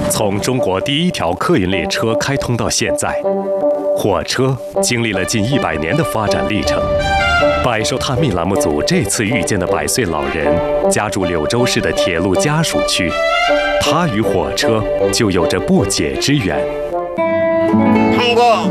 从中国第一条客运列车开通到现在，火车经历了近100年的发展历程。百寿探秘栏目组这次遇见的100岁老人，家住柳州市的铁路家属区，他与火车就有着不解之缘。 通过，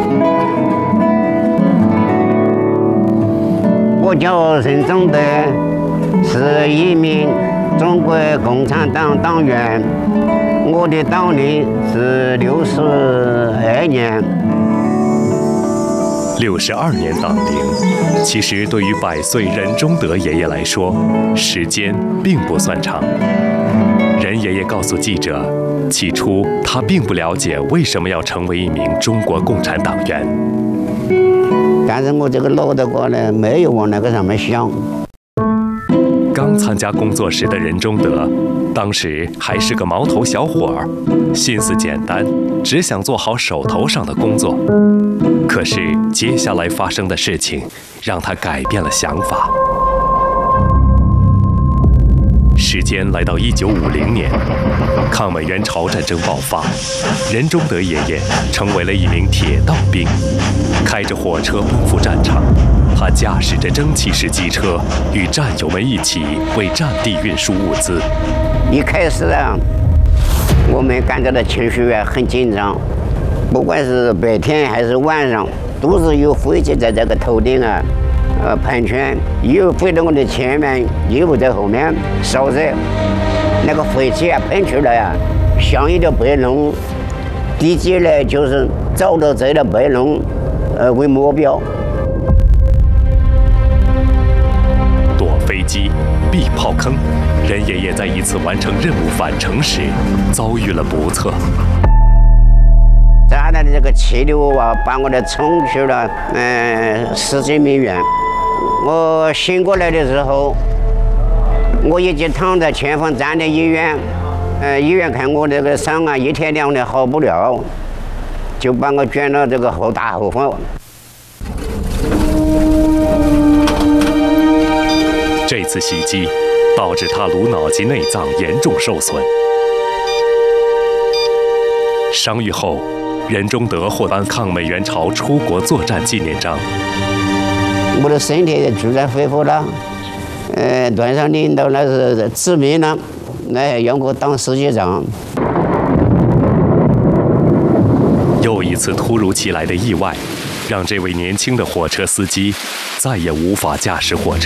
我叫任忠德，是一名中国共产党党员，我的党龄是62年。 62年党龄，其实对于100岁任忠德爷爷来说，时间并不算长。任爷爷告诉记者，起初他并不了解为什么要成为一名中国共产党员。 但是我这个脑袋瓜呢，没有往那个上面想。 刚参加工作时的任忠德，当时还是个毛头小伙儿，心思简单，只想做好手头上的工作。可是接下来发生的事情，让他改变了想法。时间来到1950年，抗美援朝战争爆发，任忠德爷爷成为了一名铁道兵，开着火车奔赴战场。他驾驶着蒸汽式机车，与战友们一起为战地运输物资。 一开始啊，我们感到的情绪很紧张，不管是白天还是晚上，都是有飞机在这个头顶啊，盘旋，又飞到我的前面，又在后面烧热。那个飞机啊喷出来啊，像一条白龙，敌机呢就是找到这条白龙，为目标。 躲飞机，避炮坑，任爷爷在一次完成任务返程时，遭遇了不测。 炸弹的这个气流啊，把我的冲去了10几米远。我醒过来的时候，我已经躺在前方站的医院，医院看我这个伤啊，1天2天好不了，就把我卷到这个后大后方。 这次袭击导致他颅脑及内脏严重受损。伤愈后，任忠德获颁抗美援朝出国作战纪念章。 我的身体主在恢复了，团上领导那是指明了，让我当司机长。 又一次突如其来的意外，让这位年轻的火车司机再也无法驾驶火车。